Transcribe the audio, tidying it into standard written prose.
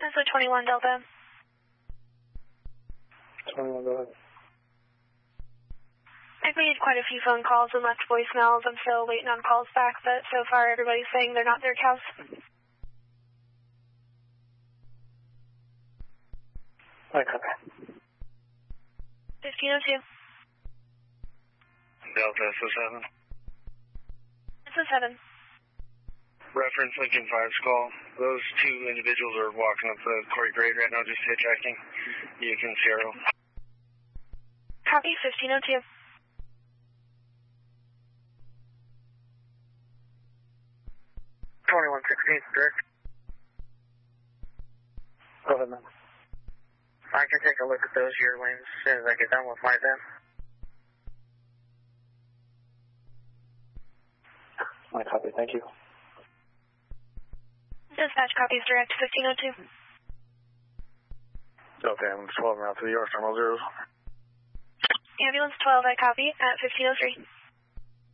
That's a 21 Delta. 21, go ahead. I've made quite a few phone calls and left voicemails. I'm still waiting on calls back, but so far everybody's saying they're not at their house. I copy. 1502. Delta SO7. SO7. Reference Lincoln 5's call. Those two individuals are walking up the Corey grade right now, just hitchhiking. You can Sierra. Copy, 1502. 2116, direct. Go ahead, man. I can take a look at those yearlings as soon as I get done with my den. I copy, thank you. Dispatch copies direct, 1502. Delta Ambulance 12 route to the York Terminal 0. Ambulance 12, I copy, at 1503.